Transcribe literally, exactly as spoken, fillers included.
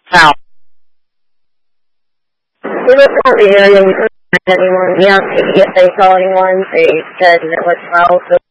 How? We looked over the area, we couldn't find anyone. Yeah, if they saw anyone, they said that it was well, so